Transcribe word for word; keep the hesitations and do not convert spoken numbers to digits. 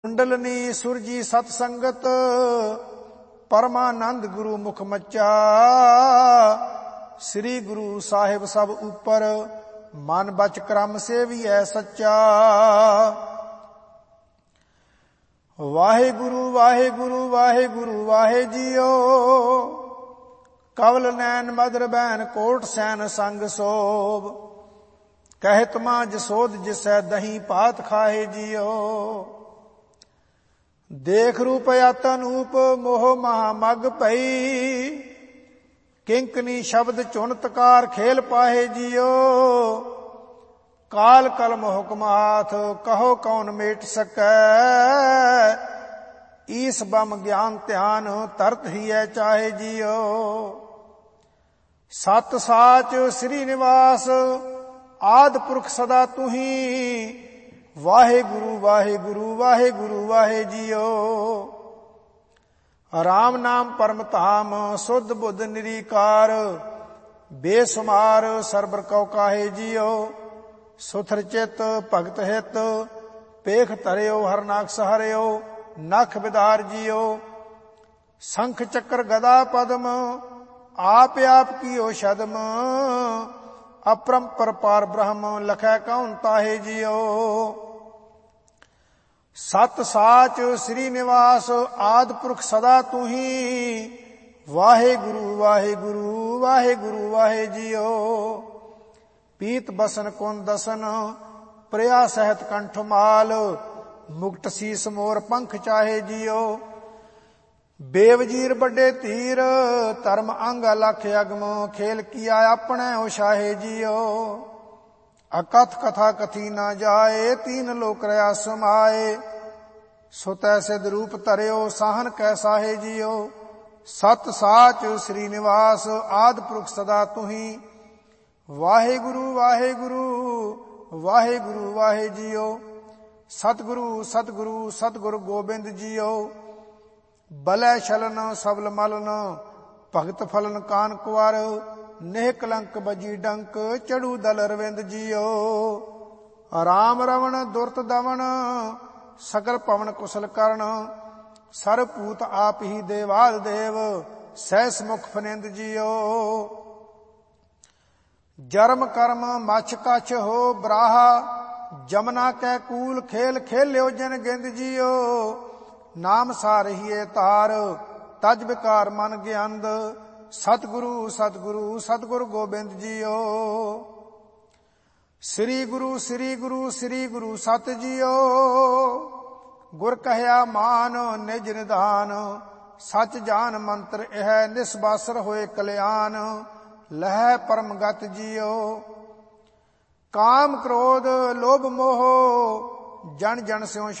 ਕੁੰਡਲਨੀ ਸੁਰਜੀ ਸਤ ਸੰਗਤ, ਪਰਮਾਨੰਦ ਗੁਰੂ ਮੁਖ ਮੱਚਾ। ਸ੍ਰੀ ਗੁਰੂ ਸਾਹਿਬ ਸਭ ਉਪਰ, ਮਨ ਬਚ ਕਰਮ ਸੇਵੀਐ ਸੱਚਾ। ਵਾਹਿਗੁਰੂ ਵਾਹਿਗੁਰੂ ਵਾਹਿਗੁਰੂ ਵਾਹਿ ਜੀਓ, ਕਵਲ ਨੈਣ ਮਦਰ ਬੈਨ ਕੋਟ ਸੈਨ ਸੰਗ ਸੋਭ। ਕਹਿਤ ਮਾਂ ਜਸੋਦ ਜਿਸੈ ਦਹੀਂ ਭਾਤ ਖਾਏ ਜੀਓ। ਦੇਖ ਰੂਪ ਅਤਨੂਪ ਮੋਹ ਮਹਾ ਮਗ ਪਈ, ਕਿੰਕਨੀ ਸ਼ਬਦ ਚੁਨਤਕਾਰ ਖੇਲ ਪਾਹੇ ਜੀਓ। ਕਾਲ ਕਲਮ ਹੁਕਮ ਹਾਥ, ਕਹੋ ਕੌਣ ਮੇਟ ਸਕੈ। ਈਸ ਬਮ ਗਿਆਨ ਧਿਆਨ, ਤਰਤ ਹੀਐ ਚਾਹੇ ਜੀਓ। ਸਤ ਸਾਚ ਸ੍ਰੀ ਨਿਵਾਸ, ਆਦ ਪੁਰਖ ਸਦਾ ਤੁਹੀ। ਵਾਹਿਗੁਰੂ ਵਾਹਿਗੁਰੂ ਵਾਹਿਗੁਰੂ ਵਾਹਿ ਜੀਓ। ਰਾਮ ਨਾਮ ਪਰਮ ਧਾਮ, ਸੁਧ ਬੁੱਧ ਨਿਰੀਕਾਰ। ਬੇਸੁਮਾਰ ਸਰਬਰ ਕਉ ਕਾਹੇ ਜੀਓ। ਸੁਥਰ ਚਿਤ ਭਗਤ ਹਿਤ, ਪੇਖ ਧਰਿਓ ਹਰਨਾਕਸ ਹਰਿਓ। ਨਖ ਵਿਦਾਰ ਜੀਓ। ਸੰਖ ਚੱਕਰ ਗਦਾ ਪਦਮ, ਆਪ ਆਪ ਕੀਓ ਛਦਮ। ਅਪਰੰਪਰ ਪਾਰ ਬ੍ਰਹਮ, ਲਖੈ ਕੌਣ ਤਾਹੇ ਜੀਓ। ਸਤ ਸਾਚ ਸ੍ਰੀ ਨਿਵਾਸ, ਆਦ ਪੁਰਖ ਸਦਾ ਤੁਹੀ। ਵਾਹਿਗੁਰੂ ਵਾਹਿਗੁਰੂ ਵਾਹਿਗੁਰੂ ਵਾਹਿ ਜੀਓ। ਪੀਤ ਬਸਨ ਕੁਨ ਦਸਨ, ਪ੍ਰਿਆ ਸਹਿਤ ਕੰਠ ਮਾਲ। ਮੁਕਟ ਸੀਸ ਮੋਰ ਪੰਖ ਚਾਹੇ ਜੀਓ। ਬੇਵਜੀਰ ਵੱਡੇ ਧੀਰ, ਧਰਮ ਅੰਗ ਅਲਖ ਅਗਮ। ਖੇਲ ਕੀਆ ਆਪਣੇ ਉਸ਼ਾਹੇ ਜੀਓ। ਅਕਥ ਕਥਾ ਕਥੀ ਨਾ ਜਾਏ, ਤੀਨ ਲੋਕ ਰਿਆ ਸਮਾਏ। ਸੋ ਤੈ ਸਿਧ ਰੂਪ ਧਰਿਓ, ਸਾਹਨ ਕੈ ਸਾਹੇ ਜੀਓ। ਸਤ ਸਾਚ ਸ੍ਰੀ ਨਿਵਾਸ, ਆਦ ਪੁਰਖ ਸਦਾ ਤੁਹੀ। ਵਾਹਿਗੁਰੂ ਵਾਹਿਗੁਰੂ ਵਾਹਿਗੁਰੂ ਵਾਹਿ ਜੀਓ। ਸਤਿਗੁਰੂ ਸਤਿਗੁਰੂ ਸਤਿਗੁਰ ਗੋਬਿੰਦ ਜੀਓ। ਬਲੈ ਛਲਨ ਸਬਲ ਮਲਨ, ਭਗਤ ਫਲਨ ਕਾਨ ਕੁਵਰ। ਨੇਹ ਕਲੰਕ ਬਜੀ ਡੰਕ, ਚੜੂ ਦਲ ਰਵਿੰਦ ਜੀਓ। ਰਾਮ ਰਵਣ ਦੁਰਤ ਦਵਨ, ਸਗਲ ਪਵਨ ਕੁਸਲ ਕਰਨ। ਸਰਬ ਭੂਤ ਆਪ ਹੀ ਦੇਵਾਦ ਦੇਵ, ਸਹਿਸ ਮੁਖ ਫਨਿੰਦ ਜੀਓ। ਜਰਮ ਕਰਮ ਮਛ ਕਛ ਹੋ ਬਰਾਹਾ, ਜਮਨਾ ਕੈ ਕੂਲ ਖੇਲ ਖੇਲਿਓ ਜਨ ਗਿੰਦ ਜੀਓ। ਨਾਮ ਸਾਰਹੀਏ ਤਾਰ, ਤਜ ਵਿਕਾਰ ਮਨ ਗਿਆੰਦ। ਸਤਿਗੁਰੂ ਸਤਿਗੁਰੂ ਸਤਿਗੁਰ ਗੋਬਿੰਦ ਜੀਓ। ਸ੍ਰੀ ਗੁਰੂ ਸ੍ਰੀ ਗੁਰੂ ਸ੍ਰੀ ਗੁਰੂ ਸਤ ਜੀਓ। ਗੁਰ ਕਹਿਆ ਮਾਨ ਨਿਜ ਨਿਧਾਨ, ਸਚ ਜਾਨ ਮੰਤਰ ਇਹ। ਨਿਸਬਾਸਰ ਹੋਏ ਕਲਿਆਣ, ਲਹਿ ਪਰਮ ਗਤ ਜੀਓ। ਕਾਮ ਕ੍ਰੋਧ ਲੋਭ ਮੋਹ, ਜਨ ਜਨ ਸਿਉ